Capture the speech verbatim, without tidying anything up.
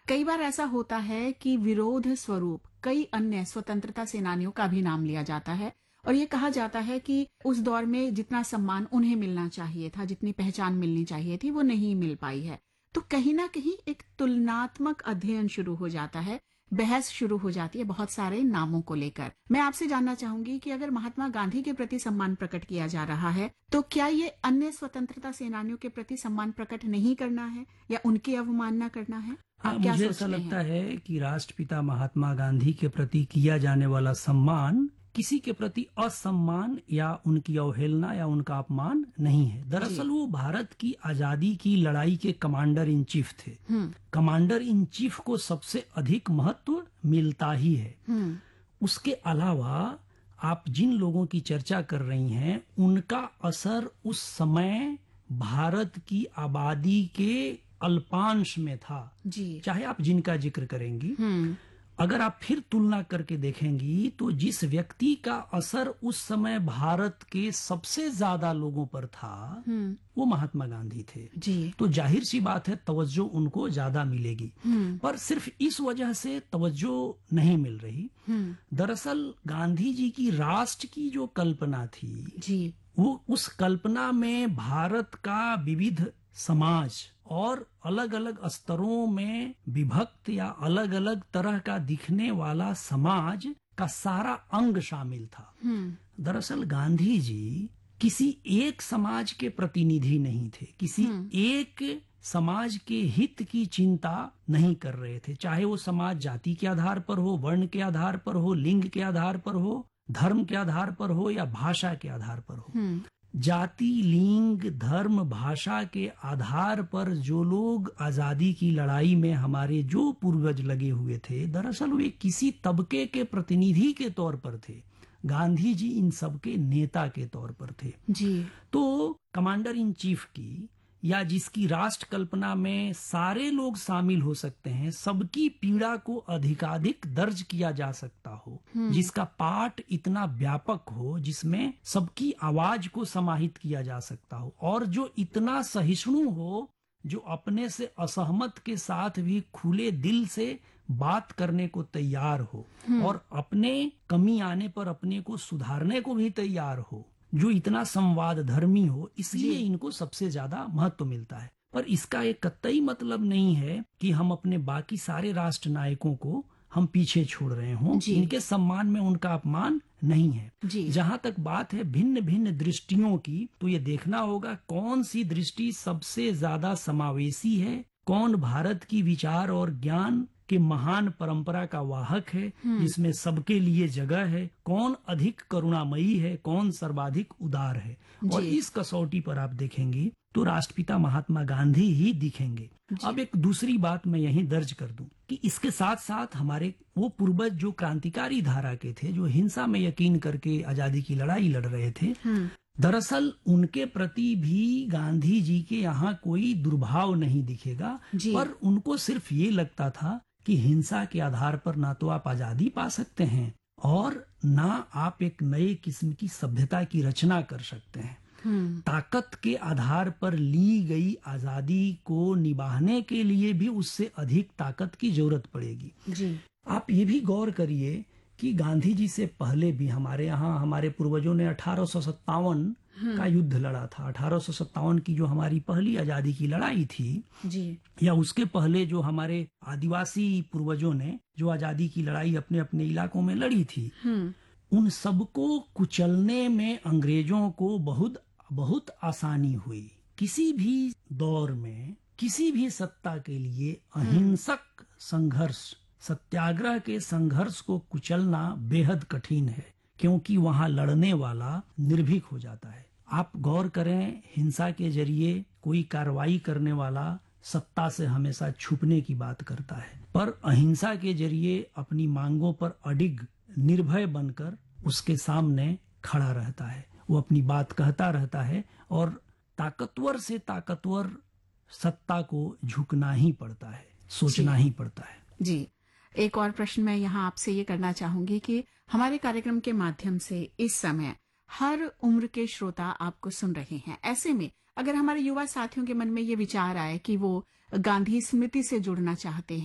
कई बार ऐसा होता है कि विरोध स्वरूप कई अन्य स्वतंत्रता सेनानियों का भी नाम लिया जाता है और ये कहा जाता है कि उस दौर में जितना सम्मान उन्हें मिलना चाहिए था, जितनी पहचान मिलनी चाहिए थी, वो नहीं मिल पाई है। तो कहीं ना कहीं एक तुलनात्मक अध्ययन शुरू हो जाता है, बहस शुरू हो जाती है बहुत सारे नामों को लेकर। मैं आपसे जानना चाहूंगी कि अगर महात्मा गांधी के प्रति सम्मान प्रकट किया जा रहा है तो क्या ये अन्य स्वतंत्रता सेनानियों के प्रति सम्मान प्रकट नहीं करना है या उनकी अवमानना करना है? हाँ, मुझे ऐसा लगता है कि राष्ट्रपिता महात्मा गांधी के प्रति किया जाने वाला सम्मान किसी के प्रति असम्मान या उनकी अवहेलना या उनका अपमान नहीं है। दरअसल वो भारत की आजादी की लड़ाई के कमांडर इन चीफ थे। कमांडर इन चीफ को सबसे अधिक महत्व मिलता ही है। उसके अलावा आप जिन लोगों की चर्चा कर रही हैं, उनका असर उस समय भारत की आबादी के अल्पांश में था। जी। चाहे आप जिनका जिक्र करेंगी, अगर आप फिर तुलना करके देखेंगी तो जिस व्यक्ति का असर उस समय भारत के सबसे ज्यादा लोगों पर था वो महात्मा गांधी थे। जी। तो जाहिर सी बात है तवज्जो उनको ज्यादा मिलेगी, पर सिर्फ इस वजह से तवज्जो नहीं मिल रही। दरअसल गांधी जी की राष्ट्र की जो कल्पना थी, जी, वो उस कल्पना में भारत का विविध समाज और अलग अलग स्तरों में विभक्त या अलग अलग तरह का दिखने वाला समाज का सारा अंग शामिल था। दरअसल गांधी जी किसी एक समाज के प्रतिनिधि नहीं थे, किसी एक समाज के हित की चिंता नहीं कर रहे थे, चाहे वो समाज जाति के आधार पर हो, वर्ण के आधार पर हो, लिंग के आधार पर हो, धर्म के आधार पर हो या भाषा के आधार पर हो। जाति, लिंग, धर्म, भाषा के आधार पर जो लोग आजादी की लड़ाई में हमारे जो पूर्वज लगे हुए थे, दरअसल वे किसी तबके के प्रतिनिधि के तौर पर थे। गांधी जी इन सबके नेता के तौर पर थे। जी। तो कमांडर इन चीफ की या जिसकी राष्ट्र कल्पना में सारे लोग शामिल हो सकते हैं, सबकी पीड़ा को अधिकाधिक दर्ज किया जा सकता हो, जिसका पाठ इतना व्यापक हो, जिसमें सबकी आवाज को समाहित किया जा सकता हो और जो इतना सहिष्णु हो, जो अपने से असहमत के साथ भी खुले दिल से बात करने को तैयार हो और अपने कमी आने पर अपने को सुधारने को भी तैयार हो, जो इतना संवाद धर्मी हो, इसलिए इनको सबसे ज्यादा महत्व मिलता है। पर इसका एक कतई मतलब नहीं है कि हम अपने बाकी सारे राष्ट्र नायकों को हम पीछे छोड़ रहे हों। इनके सम्मान में उनका अपमान नहीं है। जहां तक बात है भिन्न भिन्न दृष्टियों की, तो ये देखना होगा कौन सी दृष्टि सबसे ज्यादा समावेशी है, कौन भारत की विचार और ज्ञान के महान परंपरा का वाहक है, जिसमें सबके लिए जगह है, कौन अधिक करुणामयी है, कौन सर्वाधिक उदार है। और इस कसौटी पर आप देखेंगे तो राष्ट्रपिता महात्मा गांधी ही दिखेंगे। अब एक दूसरी बात मैं यहीं दर्ज कर दूं कि इसके साथ साथ हमारे वो पूर्वज जो क्रांतिकारी धारा के थे, जो हिंसा में यकीन करके आजादी की लड़ाई लड़ रहे थे, दरअसल उनके प्रति भी गांधी जी के यहाँ कोई दुर्भाव नहीं दिखेगा, पर उनको सिर्फ ये लगता था कि हिंसा के आधार पर ना तो आप आजादी पा सकते हैं और ना आप एक नए किस्म की सभ्यता की रचना कर सकते हैं। ताकत के आधार पर ली गई आजादी को निभाने के लिए भी उससे अधिक ताकत की जरूरत पड़ेगी। जी। आप ये भी गौर करिए कि गांधी जी से पहले भी हमारे यहाँ हमारे पूर्वजों ने अठारह सौ सत्तावन का युद्ध लड़ा था। अठारह सौ सत्तावन की जो हमारी पहली आजादी की लड़ाई थी, जी, या उसके पहले जो हमारे आदिवासी पूर्वजों ने जो आजादी की लड़ाई अपने अपने इलाकों में लड़ी थी, उन सबको कुचलने में अंग्रेजों को बहुत बहुत आसानी हुई। किसी भी दौर में किसी भी सत्ता के लिए अहिंसक संघर्ष, सत्याग्रह के संघर्ष को कुचलना बेहद कठिन है, क्योंकि वहां लड़ने वाला निर्भीक हो जाता है। आप गौर करें, हिंसा के जरिए कोई कार्रवाई करने वाला सत्ता से हमेशा छुपने की बात करता है, पर अहिंसा के जरिए अपनी मांगों पर अडिग निर्भय बनकर उसके सामने खड़ा रहता है, वो अपनी बात कहता रहता है और ताकतवर से ताकतवर सत्ता को झुकना ही पड़ता है, सोचना ही पड़ता है। जी, एक और प्रश्न मैं यहाँ आपसे ये करना चाहूंगी कि हमारे कार्यक्रम के माध्यम से इस समय हर उम्र के श्रोता आपको सुन रहे हैं। ऐसे में अगर हमारे युवा साथियों के मन में ये विचार आए कि वो गांधी स्मृति से जुड़ना चाहते हैं,